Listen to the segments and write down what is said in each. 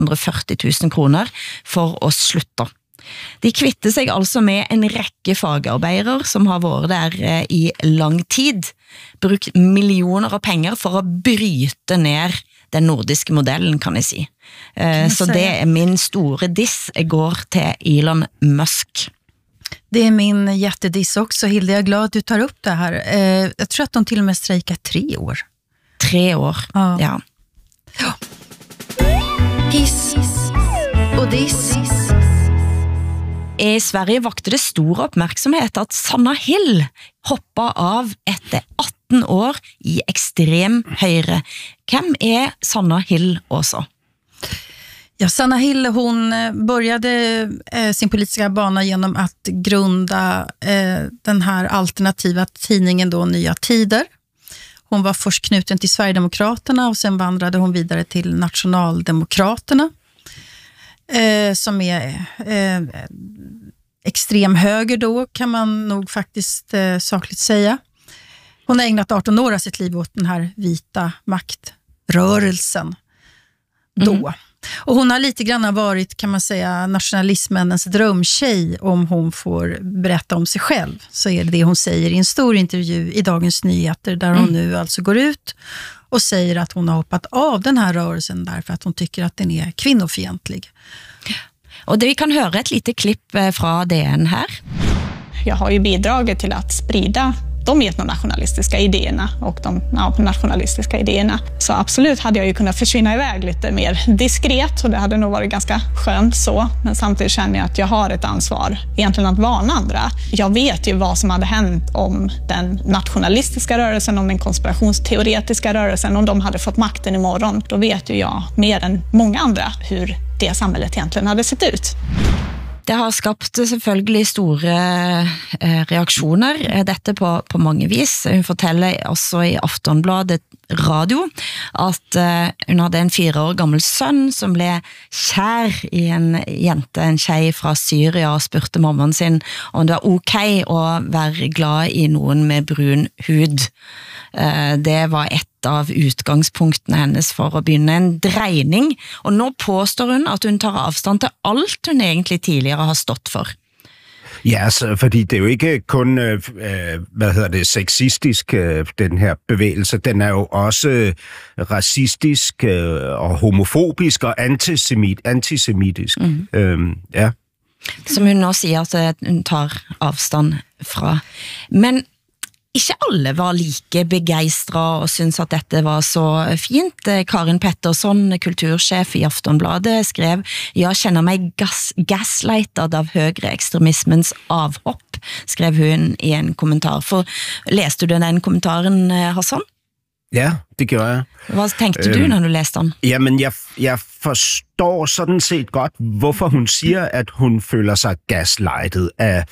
840 000 kroner for å slutte. De kvitter seg altså med en rekke fagarbeidere som har vært der i lang tid, brukt millioner av penger for å bryte ned den nordiske modellen, kan jeg si. Så det er min store diss går til Elon Musk. Det är min jättediss också, Hilde. Jag är glad att du tar upp det här. Jag tror att de till och med strejkar 3 år. 3 år, ja. Hiss och diss. I Sverige vakte det stor oppmerksomhet at Sanna Hill hoppet av etter 18 år i ekstrem høyre. Hvem er Sanna Hill også? Ja, Sanna Hill, hon började sin politiska bana genom att grunda den här alternativa tidningen då Nya Tider. Hon var först knuten till Sverigedemokraterna och sen vandrade hon vidare till Nationaldemokraterna som är extrem höger då, kan man nog faktiskt sakligt säga. Hon har ägnat 18 år av sitt liv åt den här vita maktrörelsen då. Och hon har lite grann varit, kan man säga, nationalismens drömtjej. Om hon får berätta om sig själv så är det hon säger i en stor intervju i Dagens Nyheter, där hon nu alltså går ut och säger att hon har hoppat av den här rörelsen därför att hon tycker att den är kvinnofientlig. Och vi kan höra ett litet klipp från DN här. Jag har ju bidragit till att sprida de etnonationalistiska idéerna och de nationalistiska idéerna. Så absolut hade jag ju kunnat försvinna iväg lite mer diskret, och det hade nog varit ganska skönt så. Men samtidigt känner jag att jag har ett ansvar egentligen att varna andra. Jag vet ju vad som hade hänt om den nationalistiska rörelsen, om den konspirationsteoretiska rörelsen, om de hade fått makten imorgon. Då vet ju jag mer än många andra hur det samhället egentligen hade sett ut. Det har skapt selvfølgelig store reaksjoner, dette på mange vis. Hun forteller også i Aftonbladet Radio at hun hadde en 4 år gammel sønn som ble kjær i en jente, en tjej fra Syria, og spurte mammaen sin om det var ok å være glad i noen med brun hud. Det var et av utgangspunktene hennes for å begynne en dreining, og nå påstår hun at hun tar avstand til alt hun egentlig tidligere har stått for. Ja, altså, fordi det er jo ikke kun, sexistisk, den her bevægelse. Den er jo også racistisk og homofobisk og antisemitisk. Ja. Som hun nå sier at hun tar avstand fra. Men ikke alle var like begeistret og synes at dette var så fint. Karin Pettersson, kultursjef i Aftonbladet, skrev: «Jeg kjenner meg gaslightet av høyreekstremismens avhopp», skrev hun i en kommentar. For leste du den kommentaren, Hassan? Ja, det gjorde jeg. Hvad tenkte du, når du læste den? Jamen, jeg forstår sådan set godt, hvorfor hun siger, at hun føler sig gaslightet af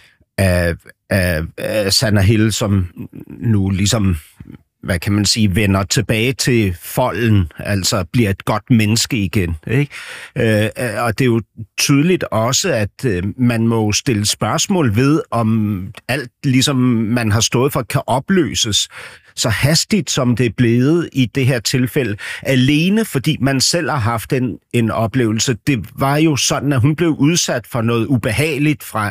Sanna Hill, som nu ligesom, hvad kan man sige, vender tilbage til folden, altså bliver et godt menneske igen. Ikke? Og det er jo tydeligt også, at man må stille spørgsmål ved, om alt, ligesom man har stået for, kan opløses så hastigt, som det er blevet i det her tilfælde, alene fordi man selv har haft en oplevelse. Det var jo sådan, at hun blev udsat for noget ubehageligt fra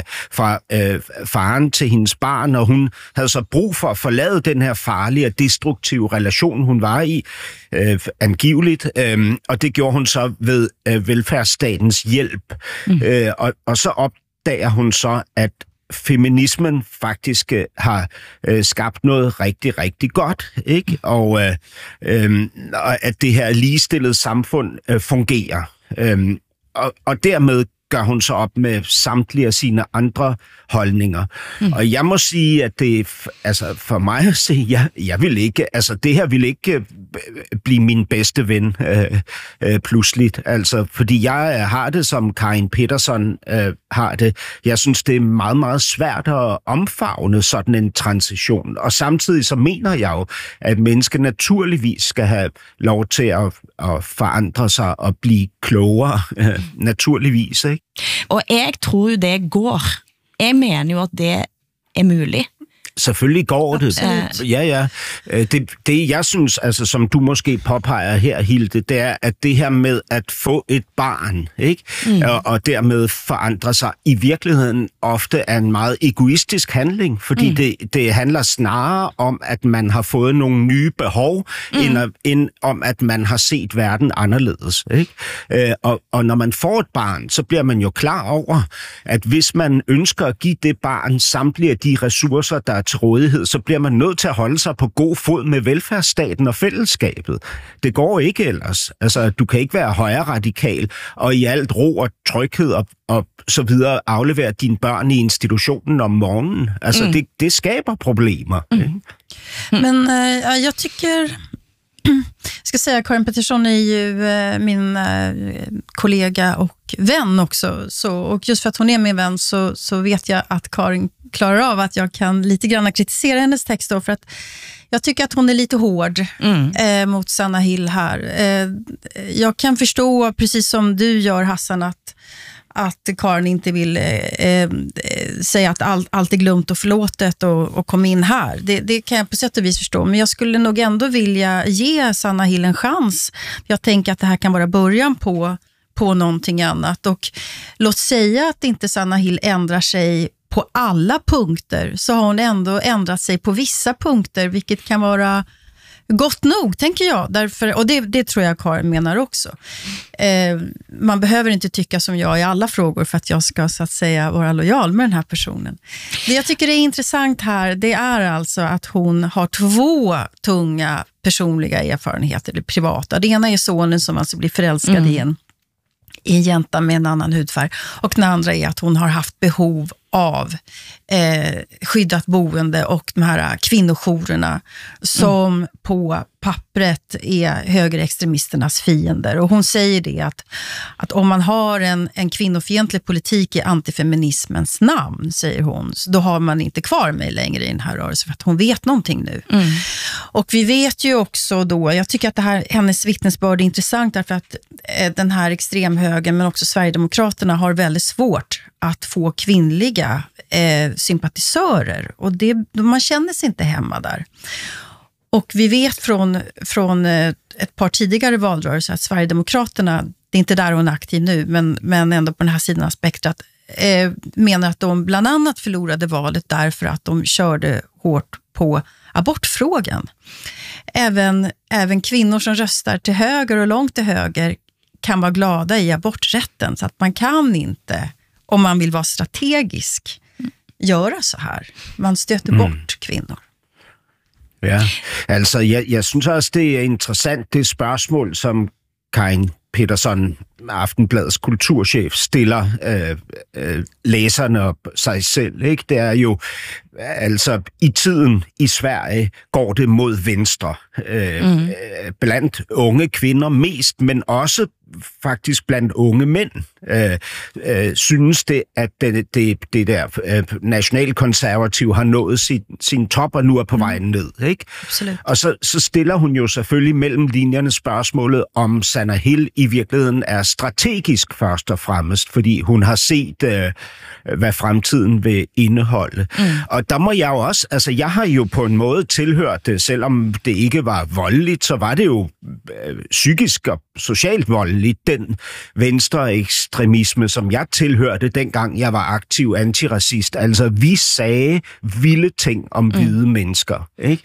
faren til hendes barn, og hun havde så brug for at forlade den her farlige og destruktive relation, hun var i, angiveligt, og det gjorde hun så ved velfærdsstatens hjælp. Og så opdager hun så, at feminismen faktisk har skabt noget rigtig, rigtig godt, ikke? Og at det her ligestillede samfund fungerer. Og dermed gør hun så op med samtlige af sine andre holdninger. Og jeg må sige, at det, altså for mig at se, jeg vil ikke, altså det her vil ikke blive min bedste ven pludseligt, altså fordi jeg har det, som Karin Pettersson har det. Jeg synes, det er meget, meget svært at omfavne sådan en transition, og samtidig så mener jeg jo, at mennesker naturligvis skal have lov til at forandre sig og blive klogere, naturligvis, ikke? Og jeg tror det går. Jeg mener jo at det er muligt. selvfølgelig går det. Ja. Det jeg synes, altså som du måske påpeger her, Hilde, det er, at det her med at få et barn, ikke? Og dermed forandre sig, i virkeligheden ofte er en meget egoistisk handling, fordi det handler snarere om, at man har fået nogle nye behov, end om, at man har set verden anderledes, ikke? Og når man får et barn, så bliver man jo klar over, at hvis man ønsker at give det barn samtlige af de ressourcer, der er til rådighed, så bliver man nødt til at holde sig på god fod med velfærdsstaten og fællesskabet. Det går ikke ellers. Altså, du kan ikke være højre radikal og i alt ro og tryghed og så videre aflevere dine børn i institutionen om morgenen. Altså, det skaber problemer. Men jag tycker... Jag ska säga, Karin Pettersson är ju min kollega och vän också. Och just för att hon är min vän så vet jag att Karin klarar av att jag kan lite grann kritisera hennes text då, för att jag tycker att hon är lite hård mot Sanna Hill här. Jag kan förstå, precis som du gör, Hassan, att Karin inte vill säga att allt är glömt och förlåtet och kom in här. Det kan jag på sätt och vis förstå. Men jag skulle nog ändå vilja ge Sanna Hill en chans. Jag tänker att det här kan vara början på någonting annat. Och låt säga att inte Sanna Hill ändrar sig på alla punkter, så har hon ändå ändrat sig på vissa punkter, vilket kan vara gott nog, tänker jag. Därför, och det tror jag Karin menar också. Man behöver inte tycka som jag i alla frågor för att jag ska, så att säga, vara lojal med den här personen. Det jag tycker är intressant här, det är alltså att hon har 2 tunga personliga erfarenheter, det privata. Det ena är sonen som alltså blir förälskad i en jänta med en annan hudfärg. Och den andra är att hon har haft behov av skyddat boende och de här kvinnojourerna som på pappret är högerextremisternas fiender. Och hon säger det att om man har en kvinnofientlig politik i antifeminismens namn, säger hon, så då har man inte kvar mig längre i den här rörelsen, för att hon vet någonting nu. Och vi vet ju också då, jag tycker att det här, hennes vittnesbörd är intressant därför att den här extremhögern men också Sverigedemokraterna har väldigt svårt att få kvinnliga sympatisörer, och man känner sig inte hemma där. Och vi vet från ett par tidigare valrörelser att Sverigedemokraterna, det är inte där hon är aktiv nu, men ändå på den här sidan av spektrat, menar att de bland annat förlorade valet därför att de körde hårt på abortfrågan. Även kvinnor som röstar till höger och långt till höger kan vara glada i aborträtten, så att man kan inte, om man vill vara strategisk, göra så här. Man stöter bort kvinnor. Ja, altså jeg synes også, det er interessant, det spørgsmål, som Karin Pettersson, Aftenbladets kulturchef, stiller læserne og sig selv, ikke? Det er jo, altså i tiden i Sverige går det mod venstre. Blandt unge kvinder mest, men også faktisk blandt unge mænd synes det, at det der nationalkonservativ har nået sin top og nu er på vej ned. Ikke? Og så stiller hun jo selvfølgelig mellem linjerne spørgsmålet, om Sanna Hill i virkeligheden er strategisk først og fremmest, fordi hun har set, hvad fremtiden vil indeholde. Og der må jeg jo også, altså jeg har jo på en måde tilhørt det, selvom det ikke var voldeligt, så var det jo psykisk og socialt voldeligt, den venstre ekstremisme, som jeg tilhørte, dengang jeg var aktiv antiracist. Altså, vi sagde vilde ting om hvide mennesker, ikke?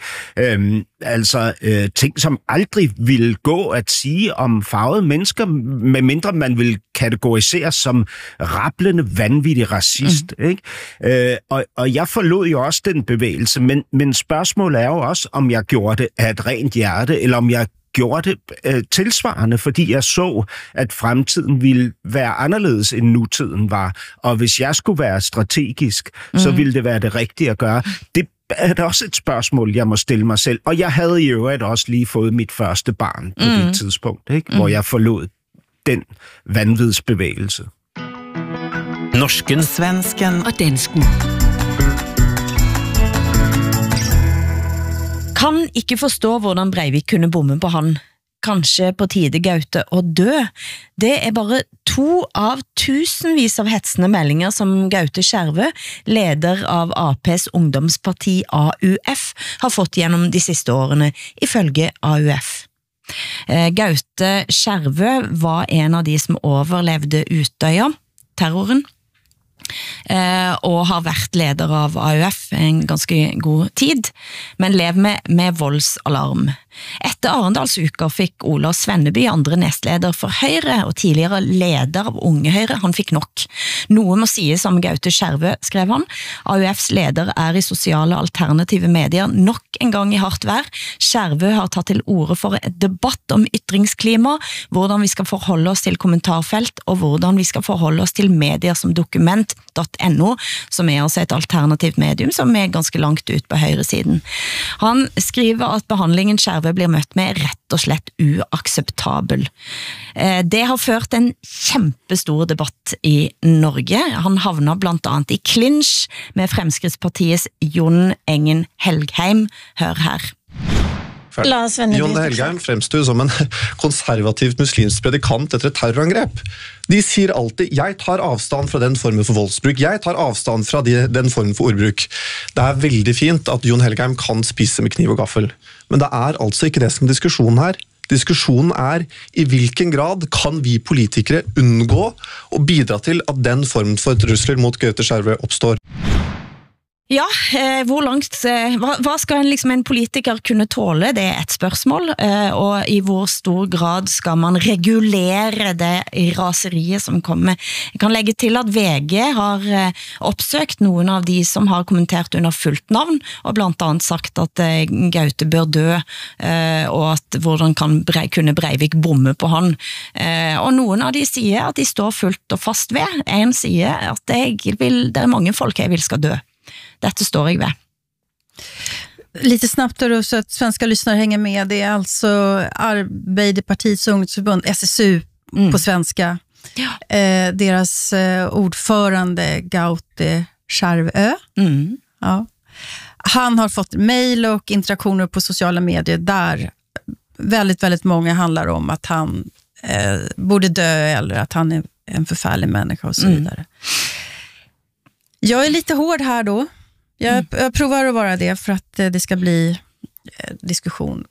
Ting, som aldrig ville gå at sige om farvede mennesker, medmindre man ville kategoriseres som rablende, vanvittig racist, ikke? Og jeg forlod jo også den bevægelse, men spørgsmålet er jo også, om jeg gjorde det af et rent hjerte, eller om jeg gjorde det tilsvarende, fordi jeg så, at fremtiden ville være anderledes, end nutiden var. Og hvis jeg skulle være strategisk, så ville det være det rigtige at gøre. Det er da også et spørgsmål, jeg må stille mig selv. Og jeg havde i øvrigt også lige fået mit første barn på det tidspunkt, ikke? Hvor jeg forlod den vanvidsbevægelse. Norsken, svensken og dansken. Kan ikke forstå hvordan Breivik kunne bomme på han. kanskje på tide, Gaute, å dø. Det bare 2 av tusenvis av hetsende meldinger som Gaute Skjervø, leder av APs ungdomsparti AUF, har fått gjennom de siste årene, ifølge AUF. Gaute Skjervø var en av de som overlevde Utøya-terroren, og har vært leder av AUF en ganske god tid, men lever med voldsalarm. Etter Arendalsuka fikk Ola Svenneby, andre nestleder for Høyre og tidligere leder av Unge Høyre, han fikk nok. Noe må sies om Gaute Skjervø, skrev han. AUFs leder i sosiale alternative medier nok en gang i hardt vær. Skjervø har tatt til orde for et debatt om ytringsklima, hvordan vi skal forholde oss til kommentarfelt, og hvordan vi skal forholde oss til medier som dokument.no, som altså et alternativt medium som ganske langt ut på høyresiden. Han skriver at behandlingen Skjervø blir møtt med rett og slett uakseptabel. Det har ført en kjempestor debatt i Norge. Han havna blant annet i clinch med Fremskrittspartiets Jon Engen Helgheim. Hør her. Jon Helgheim fremstår som en konservativt muslimsk predikant etter et terrorangrep. De sier alltid, jeg tar avstand fra den formen for voldsbruk, jeg tar avstand fra den formen for ordbruk. Det veldig fint at Jon Helgheim kan spise med kniv og gaffel, men det altså ikke det som diskusjonen her. Diskusjonen i hvilken grad kan vi politikere unngå å bidra til at den formen for trusler mot Gaute Skjervø oppstår. Ja, hvor langt, hva skal en politiker kunne tåle? Det et spørsmål, og i hvor stor grad skal man regulere det i raseriet som kommer. Jeg kan legge til at VG har oppsøkt noen av de som har kommentert under fullt navn, og blant annet sagt at Gaute bør dø, og at hvordan kunne Breivik bomme på han. Og noen av de sier at de står fullt og fast ved. En sier at det mange folk jeg vil skal dø. Detta står jag ved. Lite snabbt då, så att svenska lyssnare hänger med. Det alltså Arbeiderpartiets ungdomsförbund, SSU på svenska. Ja. Deras ordförande Gaute Skjervø. Ja. Han har fått mejl och interaktioner på sociala medier där väldigt, väldigt många handlar om att han borde dö eller att han är en förfärlig människa och så vidare. Jag är lite hård här då. Jag provar att vara det för att det ska bli diskussion.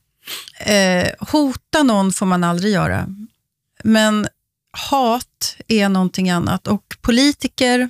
Hota någon får man aldrig göra. Men hat är någonting annat. Och politiker,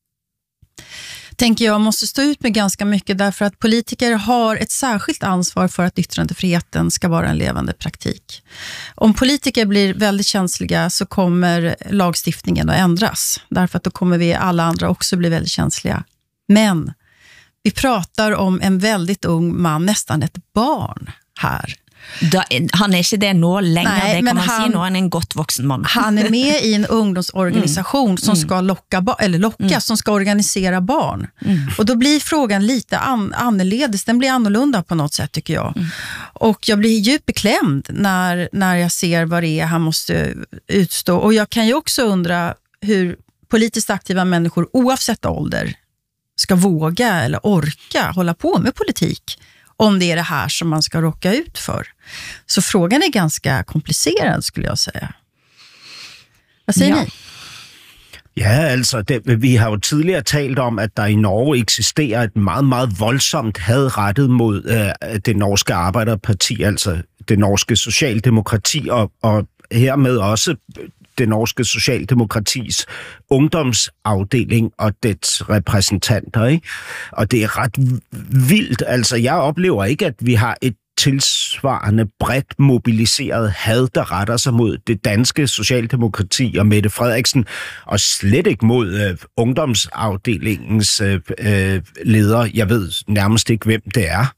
tänker jag, måste stå ut med ganska mycket därför att politiker har ett särskilt ansvar för att yttrandefriheten ska vara en levande praktik. Om politiker blir väldigt känsliga så kommer lagstiftningen att ändras. Därför att då kommer vi alla andra också bli väldigt känsliga. Men vi pratar om en väldigt ung man, nästan ett barn här. Han inte det nå längre, nej, det kan man säga, nå en gott vuxen man. Han är med i en ungdomsorganisation som ska locka, som ska organisera barn. Och då blir frågan lite annorledes, den blir annorlunda på något sätt tycker jag. Och jag blir djupt beklämd när jag ser vad det är han måste utstå. Och jag kan ju också undra hur politiskt aktiva människor oavsett ålder ska våga eller orka hålla på med politik om det är det här som man ska råka ut för. Så frågan är ganska komplicerad skulle jag säga. Hvad siger ni? Ja, altså, vi har jo tidligere talt om, at der i Norge eksisterer et meget, meget voldsomt had rettet mod det norske Arbeiderparti, altså det norske Socialdemokrati, og hermed også det norske Socialdemokratis ungdomsafdeling og dets repræsentanter, ikke? Og det ret vildt. Altså, jeg oplever ikke, at vi har et tilsvarende bredt mobiliseret had, der retter sig mod det danske Socialdemokrati og Mette Frederiksen, og slet ikke mod ungdomsafdelingens leder. Jeg ved nærmest ikke, hvem det er.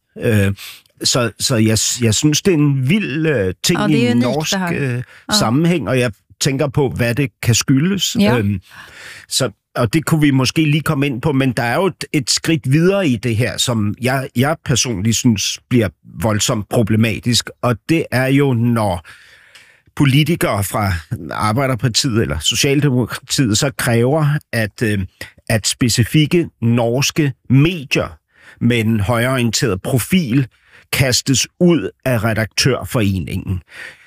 Så jeg synes, det er en vild ting i en norsk sammenhæng, og jeg tænker på, hvad det kan skyldes. Ja. Og det kunne vi måske lige komme ind på, men der er jo et skridt videre i det her, som jeg personligt synes bliver voldsomt problematisk, og det er jo, når politikere fra Arbeiderpartiet eller Socialdemokratiet så kræver, at specifikke norske medier med en højreorienteret profil kastes ud af redaktørforeningen.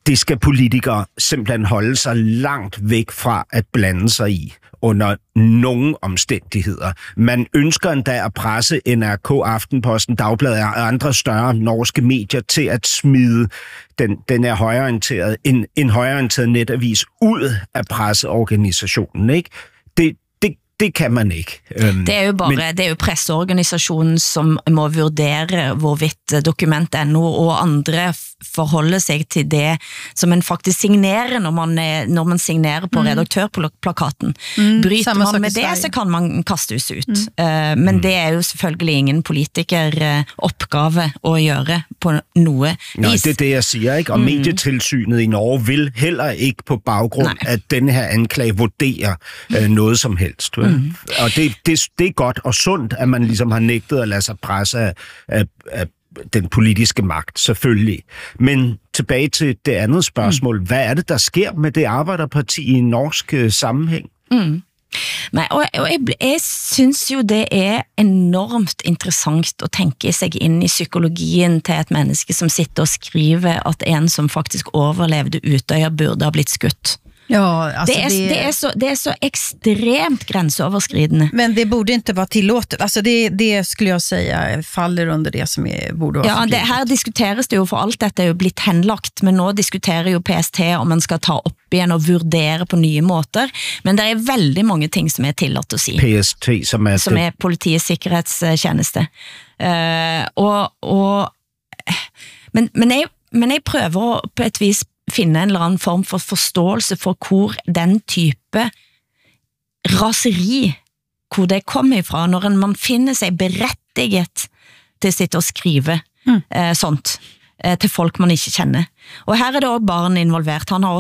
det skal politikere simpelthen holde sig langt væk fra at blande sig i under nogle omstændigheder. Man ønsker endda at presse NRK, Aftenposten, Dagbladet og andre større norske medier til at smide den er højreorienteret, en højreorienteret netavis ud af presseorganisationen, ikke? Det kan man ikke. Det er jo bare, det er jo presseorganisasjonen som må vurdere hvorvidt Dokument.no og andre forholder seg til det som man faktisk signerer når man signerer på redaktørplakaten. Bryter man med det, så kan man kastes ut. Men det er jo selvfølgelig ingen politikeroppgave å gjøre på noe vis. Nej, det er det, jeg siger, ikke? Og medietilsynet i Norge vil heller ikke på baggrund af denne her anklage vurdere noget som helst. Og det er godt og sundt, at man ligesom har nægtet at lade sig presse af den politiske magt, selvfølgelig. Men tilbage til det andet spørgsmål. Hvad er det, der sker med det Arbeiderparti i en norsk sammenhæng? Nei, og jeg synes jo det er enormt interessant å tenke seg inn i psykologien til et menneske som sitter og skriver at en som faktisk overlevde Utøya burde ha blitt skutt. Ja, alltså det är så extremt gränsöverskridande. Men det borde inte vara tillåtet. Alltså det skulle jag säga faller under det som borde vara förbjudet. Ja, här diskuteras det jo, for allt detta är ju blivit henlagt, men nå diskuterer jo PST om man ska ta upp igen och vurdere på nye måter. Men det är väldigt många ting som är tillåtet att säga. PST som är Politiets sikkerhetstjeneste. Men jeg prøver på et vis finne en eller annen form for forståelse for hvor den type raseri, hvor det kommer ifra, når man finner seg berettiget til å sitte og skrive sånt til folk man ikke kjenner. Og her er det også barn involvert. Han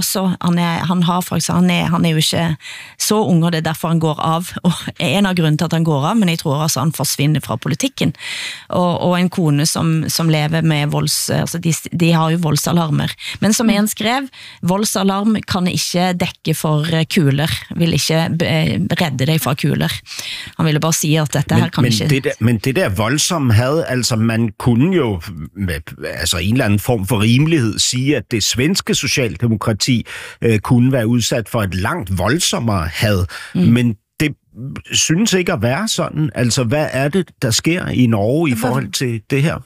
er jo ikke så ung, og det er derfor han går av. Og en av grunnen til at han går av, men jeg tror altså han forsvinner fra politikken. Og en kone som lever med altså de har jo voldsalarmer. Men som en skrev, voldsalarm kan ikke dekke for kuler, vil ikke redde deg fra kuler. Han ville bare si at dette her kan ikke... Men det der voldsomme had, altså man kunne jo med en eller anden form for rimelighed sige, at det svenske socialdemokrati kunne være udsat for et langt voldsommere had, men det synes ikke at være sådan. Altså, hvad er det, der sker i Norge i forhold til det her?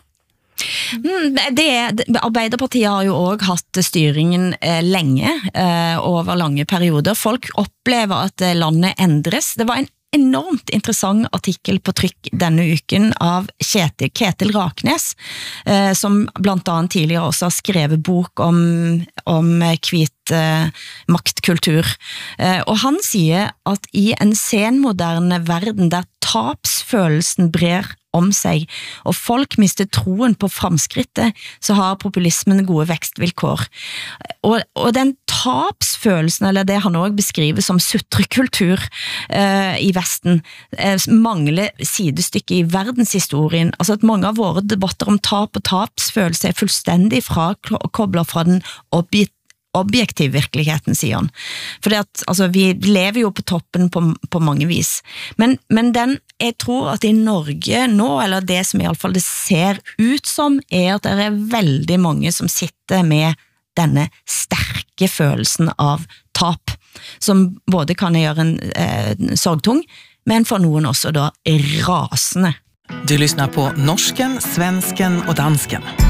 Arbeiderpartiet har jo også hatt styringen lenge, over lange perioder. Folk opplever at landet endres. Det var en enormt interessant artikkel på trykk denne uken av Ketil Raknes, som blant annet tidligere også har skrevet bok om hvit maktkultur. Og han sier at i en senmoderne verden der tapsfølelsen brer om seg, og folk mister troen på fremskrittet, så har populismen gode vekstvilkår. Og den tapsfølelsen, eller det han også beskriver som sutrekultur i Vesten, mangler sidestykke i verdenshistorien. Altså at mange av våre debatter om tap og tapsfølelse er fullstendig koblet fra den objektiv virkeligheten, sier han. For altså, vi lever jo på toppen på mange vis. Men jeg tror at i Norge nå, eller det som i alle fall det ser ut som, er at det er veldig mange som sitter med denne sterke følelsen av tap, som både kan gjøre en sorgtung, men for noen også da rasende. Du lyssnar på Norsken, Svensken och Dansken.